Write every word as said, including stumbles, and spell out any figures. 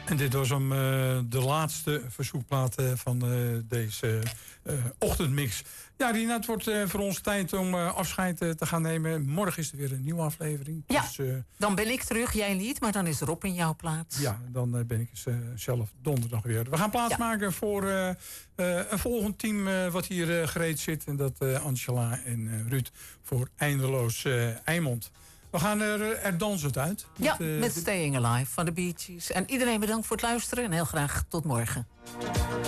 En dit was om uh, de laatste verzoekplaat uh, van uh, deze uh, ochtendmix. Ja, Rina, het wordt uh, voor ons tijd om uh, afscheid uh, te gaan nemen. Morgen is er weer een nieuwe aflevering. Ja, dus, uh, dan ben ik terug, jij niet, maar dan is Rob in jouw plaats. Ja, dan uh, ben ik uh, zelf donderdag weer. We gaan plaatsmaken ja. voor uh, uh, een volgend team uh, wat hier uh, gereed zit. En dat uh, Angela en uh, Ruud voor Eindeloos uh, Eimond. We gaan er, er dansend uit. Ja, met, uh, met Staying Alive van de Bee Gees. En iedereen bedankt voor het luisteren en heel graag tot morgen.